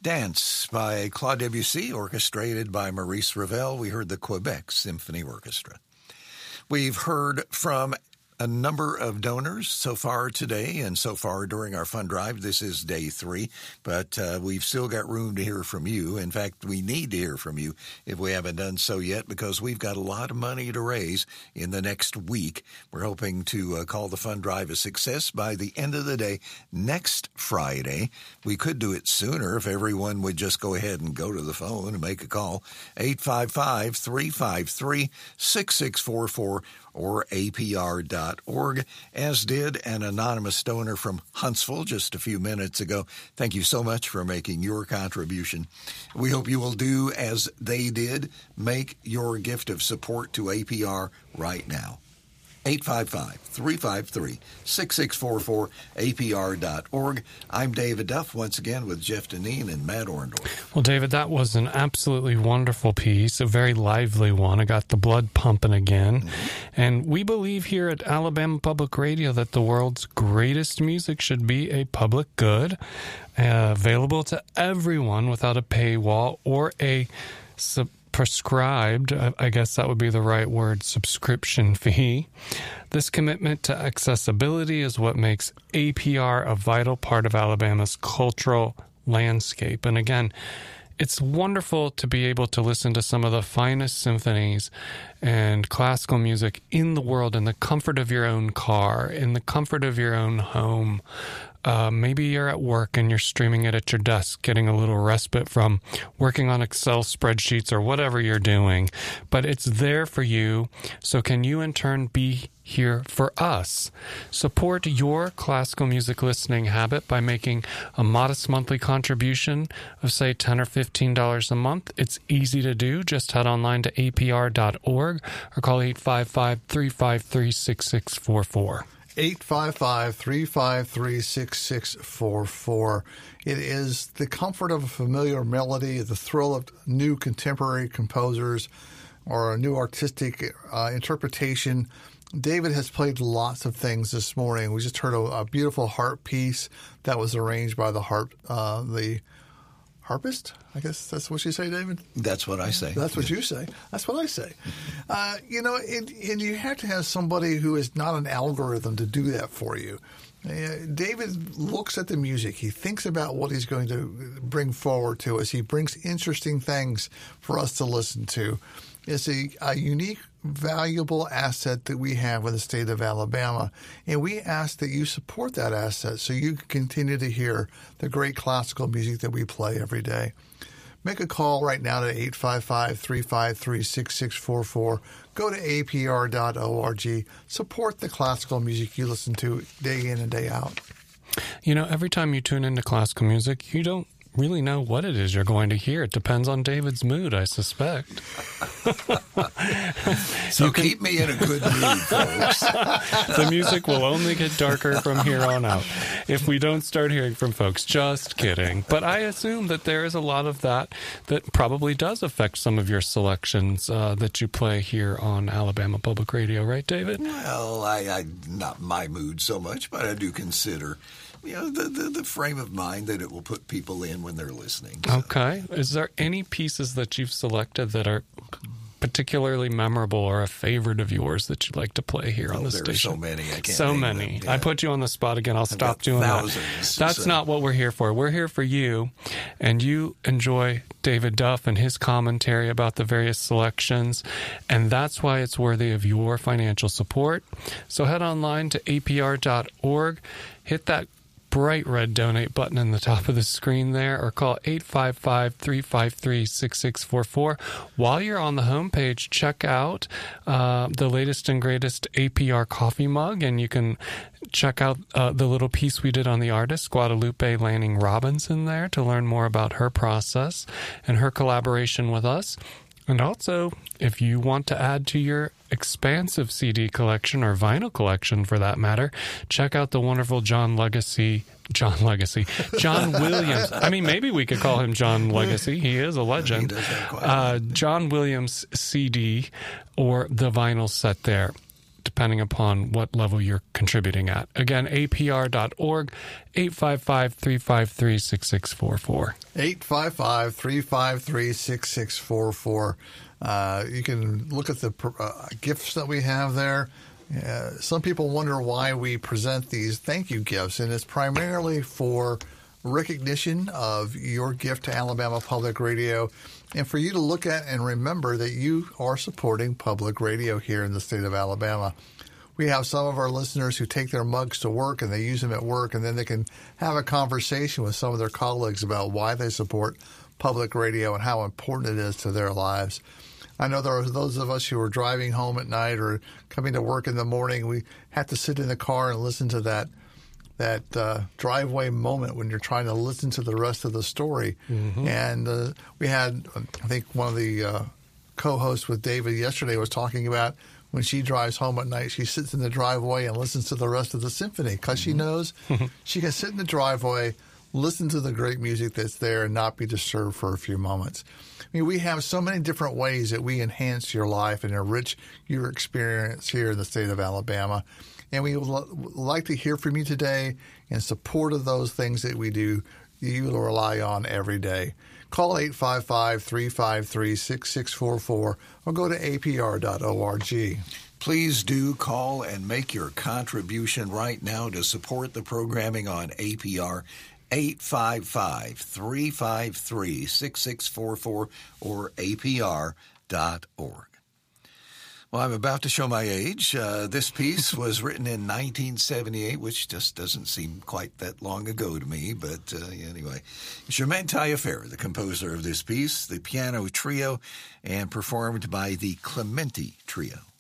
Dance by Claude Debussy, orchestrated by Maurice Ravel. We heard the Quebec Symphony Orchestra. We've heard from a number of donors so far today and so far during our fund drive. This is day 3, but we've still got room to hear from you. In fact, we need to hear from you if we haven't done so yet, because we've got a lot of money to raise in the next week. We're hoping to call the fund drive a success by the end of the day next Friday. We could do it sooner if everyone would just go ahead and go to the phone and make a call. 855-353-6644 or apr.org, as did an anonymous donor from Huntsville just a few minutes ago. Thank you so much for making your contribution. We hope you will do as they did. Make your gift of support to APR right now. 855-353-6644, apr.org. I'm David Duff, once again with Jeff Deneen and Matt Orndorff. Well, David, that was an absolutely wonderful piece, a very lively one. I got the blood pumping again. Mm-hmm. And we believe here at Alabama Public Radio that the world's greatest music should be a public good, available to everyone without a paywall or a prescribed, I guess that would be the right word, subscription fee. This commitment to accessibility is what makes APR a vital part of Alabama's cultural landscape. And again, it's wonderful to be able to listen to some of the finest symphonies and classical music in the world in the comfort of your own car, in the comfort of your own home. Maybe you're at work and you're streaming it at your desk, getting a little respite from working on Excel spreadsheets or whatever you're doing. But it's there for you. So can you in turn be here for us? Support your classical music listening habit by making a modest monthly contribution of, say, $10 or $15 a month. It's easy to do. Just head online to apr.org or call 855-353-6644. 855-353-6644. It is the comfort of a familiar melody, the thrill of new contemporary composers, or a new artistic interpretation. David has played lots of things this morning. We just heard a beautiful harp piece that was arranged by the harpist? I guess that's what you say, David? That's what I say. That's what you say. That's what I say. And you have to have somebody who is not an algorithm to do that for you. David looks at the music. He thinks about what he's going to bring forward to us. He brings interesting things for us to listen to. It's a unique, valuable asset that we have in the state of Alabama, and we ask that you support that asset so you can continue to hear the great classical music that we play every day. Make a call right now to 855-353-6644. Go to apr.org. Support the classical music you listen to day in and day out. You know, every time you tune into classical music, you don't really know what it is you're going to hear. It depends on David's mood, I suspect. So keep me in a good mood, folks. The music will only get darker from here on out if we don't start hearing from folks. Just kidding. But I assume that there is a lot of that probably does affect some of your selections that you play here on Alabama Public Radio, right, David? Well, I not my mood so much, but I do consider the frame of mind that it will put people in when they're listening. So. Okay. Is there any pieces that you've selected that are particularly memorable or a favorite of yours that you'd like to play here on the station? There are so many. I can't so name many. them. Yeah. I put you on the spot again. I'll stop doing thousands, that. That's not what we're here for. We're here for you, and you enjoy David Duff and his commentary about the various selections, and that's why it's worthy of your financial support. So head online to apr.org, hit that bright red donate button in the top of the screen there, or call 855-353-6644. While you're on the homepage, check out the latest and greatest APR coffee mug, and you can check out the little piece we did on the artist, Guadalupe Lanning Robinson, there to learn more about her process and her collaboration with us. And also, if you want to add to your expansive CD collection or vinyl collection for that matter, check out the wonderful John Williams. I mean, maybe we could call him John Legacy. He is a legend. He does have quite John Williams CD or the vinyl set there. depending upon what level you're contributing at. Again, apr.org, 855-353-6644. 855-353-6644. You can look at the gifts that we have there. Some people wonder why we present these thank you gifts, and it's primarily for recognition of your gift to Alabama Public Radio, and for you to look at and remember that you are supporting public radio here in the state of Alabama. We have some of our listeners who take their mugs to work and they use them at work, and then they can have a conversation with some of their colleagues about why they support public radio and how important it is to their lives. I know there are those of us who are driving home at night or coming to work in the morning. We have to sit in the car and listen to that driveway moment when you're trying to listen to the rest of the story. Mm-hmm. And we had, I think one of the co-hosts with David yesterday was talking about when she drives home at night, she sits in the driveway and listens to the rest of the symphony because she knows she can sit in the driveway, listen to the great music that's there, and not be disturbed for a few moments. I mean, we have so many different ways that we enhance your life and enrich your experience here in the state of Alabama. And we would like to hear from you today in support of those things that we do, you rely on every day. Call 855-353-6644 or go to apr.org. Please do call and make your contribution right now to support the programming on APR. 855-353-6644 or apr.org. Well, I'm about to show my age. This piece was written in 1978, which just doesn't seem quite that long ago to me. But anyway, Germaine Taillefer, the composer of this piece, the piano trio, and performed by the Clementi Trio.